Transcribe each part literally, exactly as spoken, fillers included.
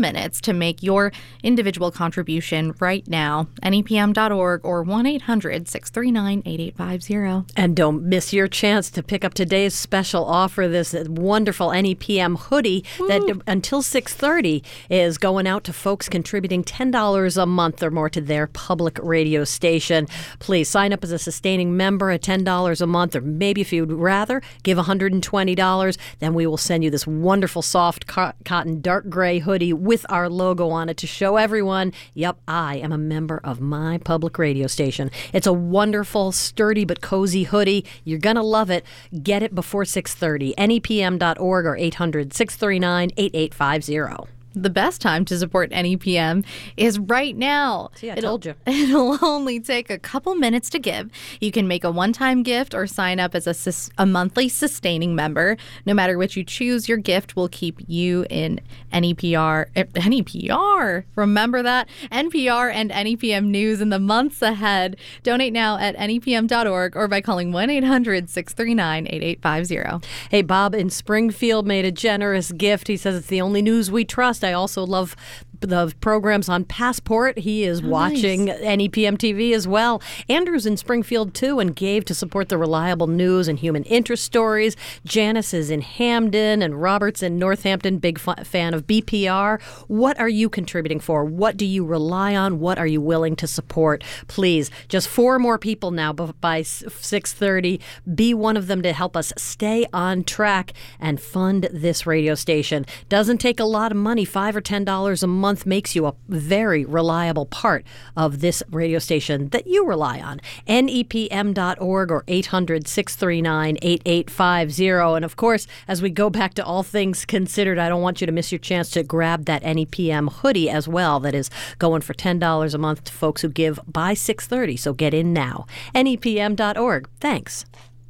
minutes to make your individual contribution right now. N E P M dot org or one eight hundred six three nine eight eight five zero. And don't miss your chance to pick up today's special offer, this wonderful N E P M hoodie Woo. that until six thirty is going out to folks contributing ten dollars a month or more to their public radio station. Please sign up as a sustaining member at ten dollars a month, or maybe if you'd rather, give one hundred twenty dollars. Then we will send you this wonderful soft co- cotton dark gray hoodie with our logo on it to show everyone, yep, I am a member of my public radio station. It's a wonderful, sturdy but cozy hoodie. You're going to love it. Get it before six thirty. N E P M dot org or eight hundred six three nine eight eight five zero. The best time to support N E P M is right now. See, I it'll, told you. It'll only take a couple minutes to give. You can make a one-time gift or sign up as a, sus- a monthly sustaining member. No matter which you choose, your gift will keep you in N E P R. eh, N E P R. Remember that? N P R and N E P M news in the months ahead. Donate now at N E P M dot org or by calling one eight hundred six three nine eight eight five zero. Hey, Bob in Springfield made a generous gift. He says it's the only news we trust. I also love the programs on Passport. He is oh, watching nice. N E P M T V as well. Andrew's in Springfield, too, and gave to support the reliable news and human interest stories. Janice is in Hamden, and Robert's in Northampton, big f- fan of B P R. What are you contributing for? What do you rely on? What are you willing to support? Please, just four more people now by six thirty. Be one of them to help us stay on track and fund this radio station. Doesn't take a lot of money. Five or ten dollars a month makes you a very reliable part of this radio station that you rely on. N E P M dot org or eight hundred six three nine eight eight five zero. And of course, as we go back to all things considered, I don't want you to miss your chance to grab that N E P M hoodie as well. That is going for ten dollars a month to folks who give by six thirty. So get in now. N E P M dot org. Thanks.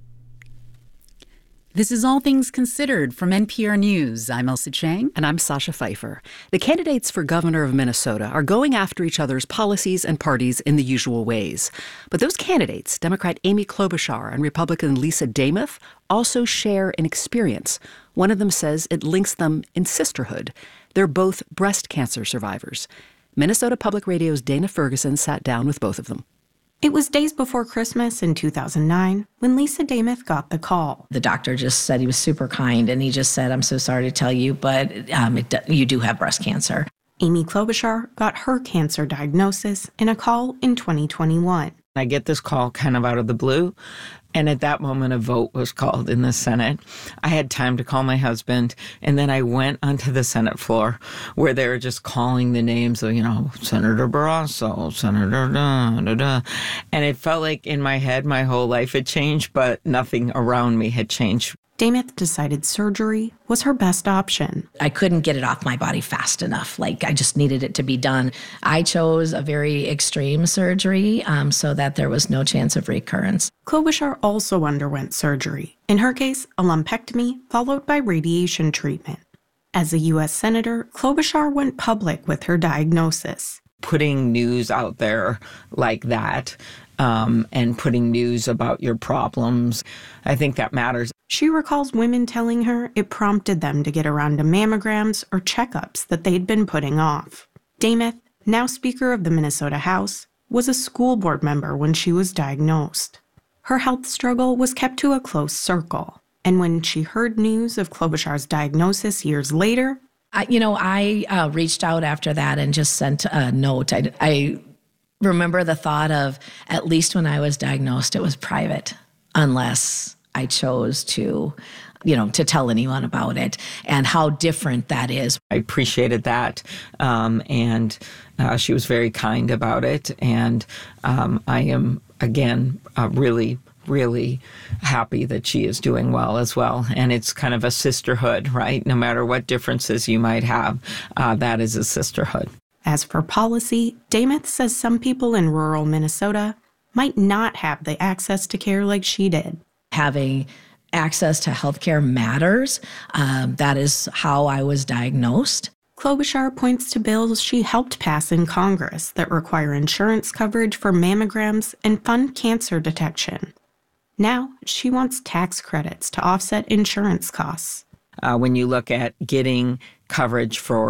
This is All Things Considered from N P R News. I'm Elsa Chang. And I'm Sasha Pfeiffer. The candidates for governor of Minnesota are going after each other's policies and parties in the usual ways. But those candidates, Democrat Amy Klobuchar and Republican Lisa Demuth, also share an experience. One of them says it links them in sisterhood. They're both breast cancer survivors. Minnesota Public Radio's Dana Ferguson sat down with both of them. It was days before Christmas in two thousand nine when Lisa Demuth got the call. The doctor just said he was super kind, and he just said, I'm so sorry to tell you, but um, it, you do have breast cancer. Amy Klobuchar got her cancer diagnosis in a call in twenty twenty-one. I get this call kind of out of the blue, and at that moment a vote was called in the Senate. I had time to call my husband, and then I went onto the Senate floor where they were just calling the names of, you know, Senator Barrasso, Senator da, da, da. And it felt like in my head my whole life had changed, but nothing around me had changed. Demuth decided surgery was her best option. I couldn't get it off my body fast enough. Like, I just needed it to be done. I chose a very extreme surgery um, so that there was no chance of recurrence. Klobuchar also underwent surgery. In her case, a lumpectomy followed by radiation treatment. As a U S senator, Klobuchar went public with her diagnosis. Putting news out there like that um, and putting news about your problems, I think that matters. She recalls women telling her it prompted them to get around to mammograms or checkups that they'd been putting off. Demuth, now Speaker of the Minnesota House, was a school board member when she was diagnosed. Her health struggle was kept to a close circle, and when she heard news of Klobuchar's diagnosis years later, I, you know, I uh, reached out after that and just sent a note. I, I remember the thought of, at least when I was diagnosed, it was private, unless I chose to, you know, to tell anyone about it, and how different that is. I appreciated that, um, and uh, she was very kind about it, and um, I am, again, uh, really, really happy that she is doing well as well. And it's kind of a sisterhood, right? No matter what differences you might have, uh, that is a sisterhood. As for policy, Demuth says some people in rural Minnesota might not have the access to care like she did. Having access to healthcare matters. Um, that is how I was diagnosed. Klobuchar points to bills she helped pass in Congress that require insurance coverage for mammograms and fund cancer detection. Now, she wants tax credits to offset insurance costs. Uh, when you look at getting coverage for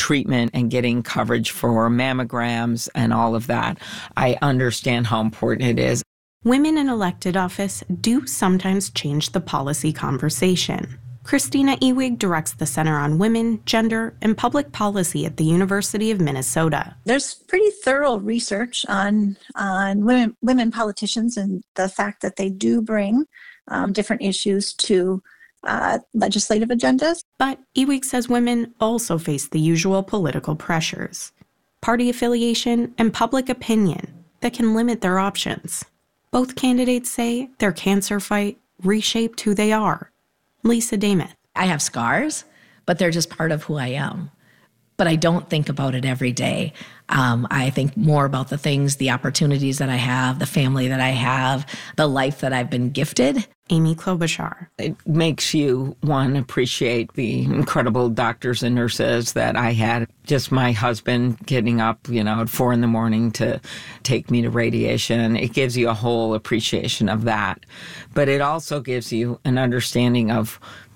treatment and getting coverage for mammograms and all of that. I understand how important it is. Women in elected office do sometimes change the policy conversation. Christina Ewig directs the Center on Women, Gender, and Public Policy at the University of Minnesota. There's pretty thorough research on on women women politicians and the fact that they do bring um, different issues to uh, legislative agendas. But Ewig says women also face the usual political pressures, party affiliation, and public opinion that can limit their options. Both candidates say their cancer fight reshaped who they are. Lisa Dameth. I have scars, but they're just part of who I am. But I don't think about it every day. Um, I think more about the things, the opportunities that I have, the family that I have, the life that I've been gifted. Amy Klobuchar. It makes you, one, appreciate the incredible doctors and nurses that I had. Just my husband getting up, you know, at four in the morning to take me to radiation. It gives you a whole appreciation of that. But it also gives you an understanding of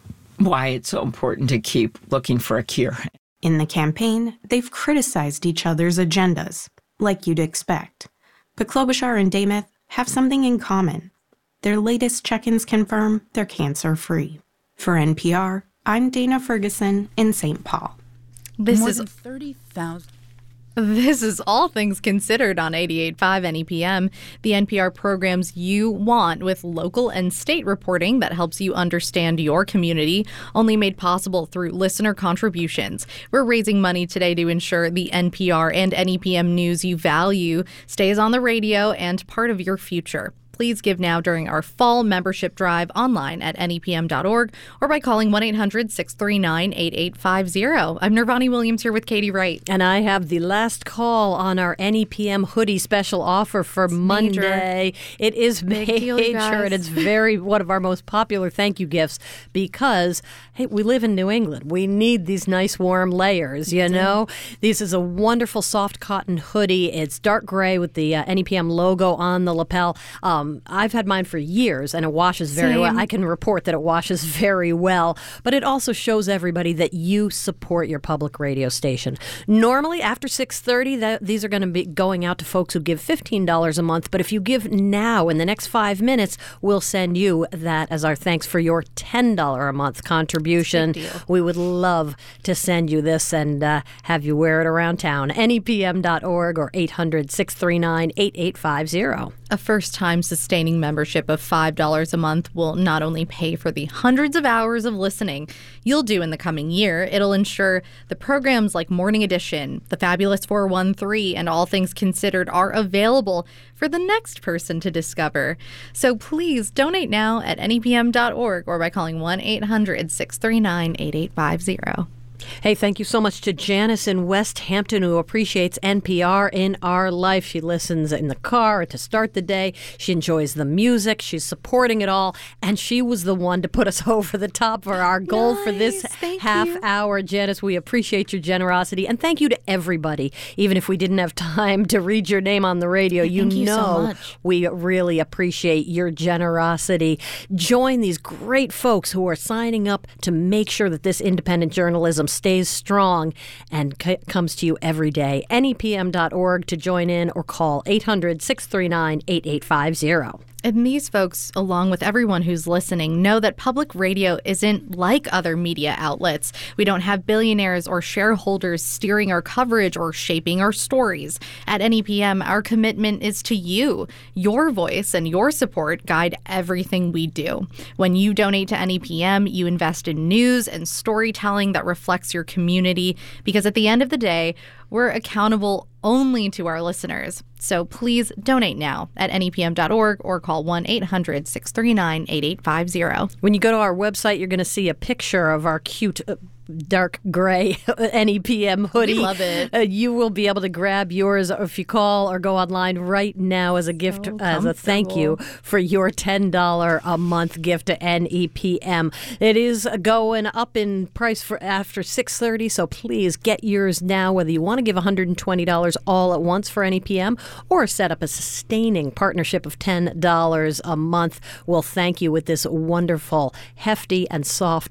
why it's so important to keep looking for a cure. In the campaign, they've criticized each other's agendas, like you'd expect. But Klobuchar and Dameth have something in common. Their latest check-ins confirm they're cancer-free. For N P R, I'm Dana Ferguson in Saint Paul. This More is than thirty thousand. This is All Things Considered on eighty-eight point five N E P M, the N P R programs you want with local and state reporting that helps you understand your community, only made possible through listener contributions. We're raising money today to ensure the N P R and N E P M news you value stays on the radio and part of your future. Please give now during our fall membership drive online at N E P M dot org or by calling one eight hundred six three nine eight eight five zero. I'm Nirvani Williams here with Katie Wright. And I have the last call on our N E P M hoodie special offer for It's Monday. major. It is Big major, deal, you guys. and it's very one of our most popular thank you gifts because, hey, we live in New England. We need these nice warm layers, you know? This is a wonderful soft cotton hoodie. It's dark gray with the uh, N E P M logo on the lapel. Um, I've had mine for years, and it washes very Same. well. I can report that it washes very well, but it also shows everybody that you support your public radio station. Normally, after six thirty, that, these are going to be going out to folks who give fifteen dollars a month, but if you give now in the next five minutes, we'll send you that as our thanks for your ten dollars a month contribution. Big deal. We would love to send you this and uh, have you wear it around town. N E P M dot org or eight hundred six three nine eight eight five zero. A first-time sustaining membership of five dollars a month will not only pay for the hundreds of hours of listening you'll do in the coming year, it'll ensure the programs like Morning Edition, The Fabulous four one three, and All Things Considered are available for the next person to discover. So please donate now at N E P M dot org or by calling one eight hundred six three nine eight eight five zero. Hey, thank you so much to Janice in West Hampton, who appreciates N P R in our life. She listens in the car to start the day. She enjoys the music. She's supporting it all. And she was the one to put us over the top for our goal for this Nice. Thank half you. hour. Janice, we appreciate your generosity. And thank you to everybody. Even if we didn't have time to read your name on the radio, you Thank you so know much. we really appreciate your generosity. Join these great folks who are signing up to make sure that this independent journalism stays strong and c- comes to you every day. N E P M dot org to join in or call eight hundred six three nine eight eight five zero. And these folks, along with everyone who's listening, know that public radio isn't like other media outlets. We don't have billionaires or shareholders steering our coverage or shaping our stories. At N E P M, our commitment is to you. Your voice and your support guide everything we do. When you donate to N E P M, you invest in news and storytelling that reflects your community, because at the end of the day, we're accountable only to our listeners. So please donate now at N E P M dot org or call one eight hundred six three nine eight eight five zero. When you go to our website, you're going to see a picture of our cute uh, dark gray N E P M hoodie. We love it. Uh, you will be able to grab yours if you call or go online right now as a gift, as a thank you for your ten dollars a month gift to N E P M. It is going up in price for after six thirty, so please get yours now, whether you want to give one hundred twenty dollars all at once for N E P M or set up a sustaining partnership of ten dollars a month. We'll thank you with this wonderful, hefty, and soft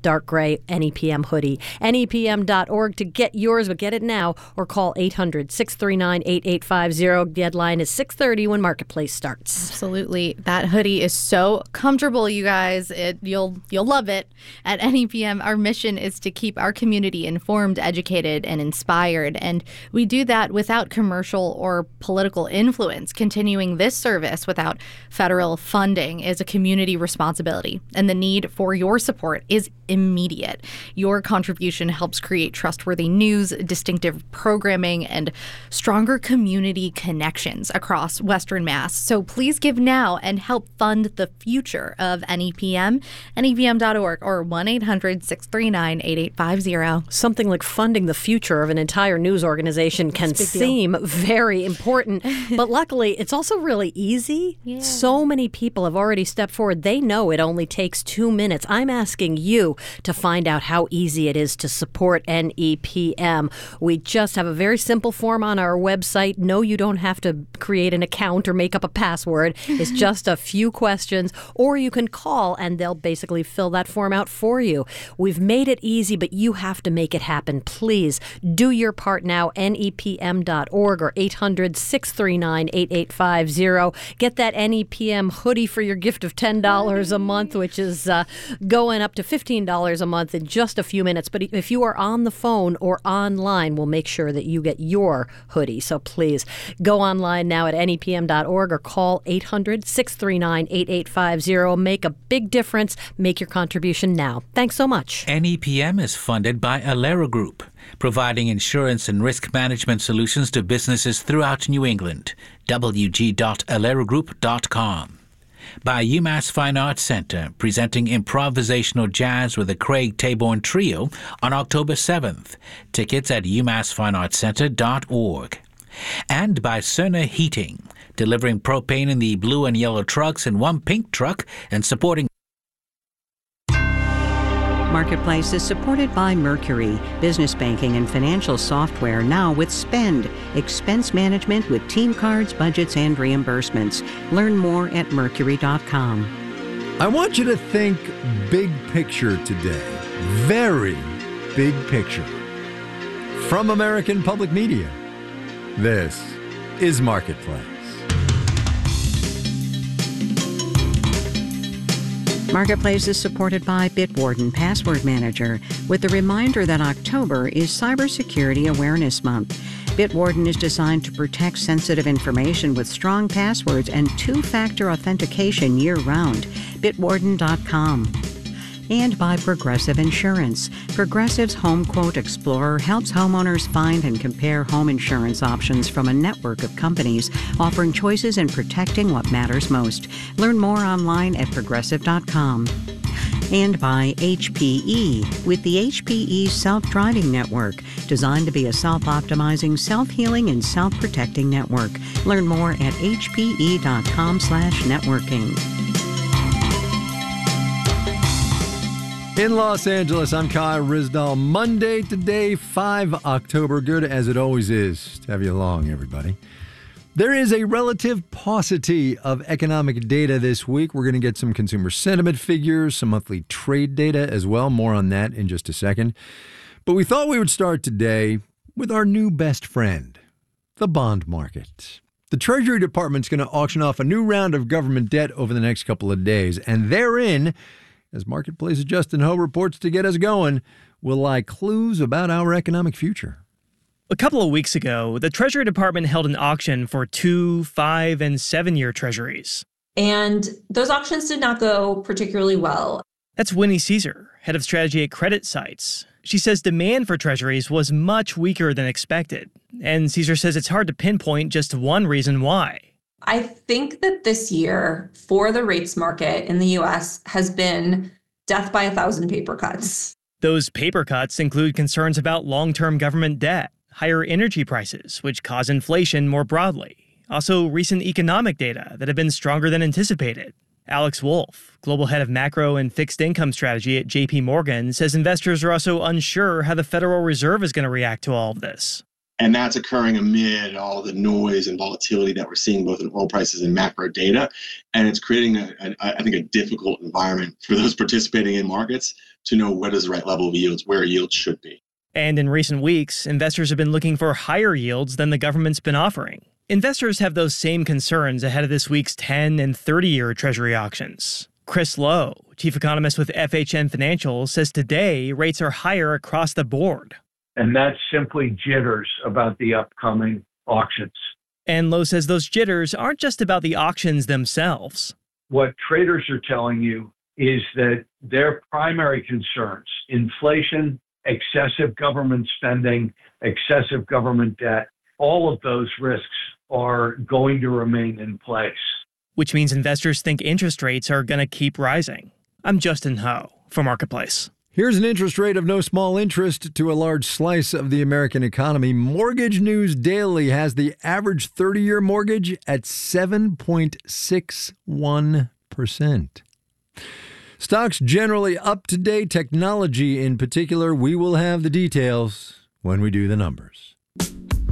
dark gray N E P M hoodie. N E P M dot org to get yours, but get it now or call eight hundred, six three nine, eight eight five zero. Deadline is six thirty when Marketplace starts. Absolutely. That hoodie is so comfortable, you guys. It you'll you'll love it. At N E P M, our mission is to keep our community informed, educated, and inspired. And we do that without commercial or political influence. Continuing this service without federal funding is a community responsibility, and the need for your support is immediate. Your contribution helps create trustworthy news, distinctive programming, and stronger community connections across Western Mass. So please give now and help fund the future of N E P M, N E P M dot org, or one eight hundred, six three nine, eight eight five zero. Something like funding the future of an entire news organization can seem very important, but luckily it's also really easy. Yeah. So many people have already stepped forward. They know it only takes two minutes. I'm asking you to find out how easy it is to support N E P M. We just have a very simple form on our website. No, you don't have to create an account or make up a password. It's just a few questions, or you can call and they'll basically fill that form out for you. We've made it easy, but you have to make it happen. Please do your part now. N E P M dot org or eight hundred, six three nine, eight eight five zero. Get that N E P M hoodie for your gift of ten dollars a month, which is uh, going up to fifteen dollars a month in just a few minutes. But if you are on the phone or online, we'll make sure that you get your hoodie. So please go online now at N E P M dot org or call eight hundred, six three nine, eight eight five zero. Make a big difference. Make your contribution now. Thanks so much. N E P M is funded by Alera Group, providing insurance and risk management solutions to businesses throughout New England. w g dot alera group dot com. By UMass Fine Arts Center, presenting improvisational jazz with the Craig Taborn Trio on October seventh. Tickets at u mass fine arts center dot org. And by Cerner Heating, delivering propane in the blue and yellow trucks and one pink truck and supporting. Marketplace is supported by Mercury, business banking and financial software, now with Spend, expense management with team cards, budgets, and reimbursements. Learn more at mercury dot com. I want you to think big picture today. Very big picture. From American Public Media, this is Marketplace. Marketplace is supported by Bitwarden Password Manager, with the reminder that October is Cybersecurity Awareness Month. Bitwarden is designed to protect sensitive information with strong passwords and two-factor authentication year-round. bitwarden dot com. And by Progressive Insurance. Progressive's Home Quote Explorer helps homeowners find and compare home insurance options from a network of companies, offering choices and protecting what matters most. Learn more online at progressive dot com. And by H P E, with the H P E Self-Driving Network, designed to be a self-optimizing, self-healing, and self-protecting network. Learn more at h p e dot com slash networking. In Los Angeles, I'm Kai Ryssdal. Monday today, the fifth of October. Good as it always is to have you along, everybody. There is a relative paucity of economic data this week. We're going to get some consumer sentiment figures, some monthly trade data as well. More on that in just a second. But we thought we would start today with our new best friend, the bond market. The Treasury Department's going to auction off a new round of government debt over the next couple of days, and therein, as Marketplace's Justin Ho reports to get us going, will lie clues about our economic future. A couple of weeks ago, the Treasury Department held an auction for two, five, and seven-year treasuries. And those auctions did not go particularly well. That's Winnie Caesar, head of strategy at Credit Sites. She says demand for treasuries was much weaker than expected. And Caesar says it's hard to pinpoint just one reason why. I think that this year for the rates market in the U S has been death by a thousand paper cuts. Those paper cuts include concerns about long-term government debt, higher energy prices, which cause inflation more broadly. Also, recent economic data that have been stronger than anticipated. Alex Wolf, global head of macro and fixed income strategy at J P Morgan, says investors are also unsure how the Federal Reserve is going to react to all of this. And that's occurring amid all the noise and volatility that we're seeing both in oil prices and macro data. And it's creating, a, a, I think, a difficult environment for those participating in markets to know what is the right level of yields, where yields should be. And in recent weeks, investors have been looking for higher yields than the government's been offering. Investors have those same concerns ahead of this week's ten and thirty-year Treasury auctions. Chris Lowe, chief economist with F H N Financial, says today rates are higher across the board. And that's simply jitters about the upcoming auctions. And Lowe says those jitters aren't just about the auctions themselves. What traders are telling you is that their primary concerns, inflation, excessive government spending, excessive government debt, all of those risks are going to remain in place. Which means investors think interest rates are going to keep rising. I'm Justin Ho for Marketplace. Here's an interest rate of no small interest to a large slice of the American economy. Mortgage News Daily has the average thirty-year mortgage at seven point six one percent. Stocks generally up to date, technology in particular. We will have the details when we do the numbers.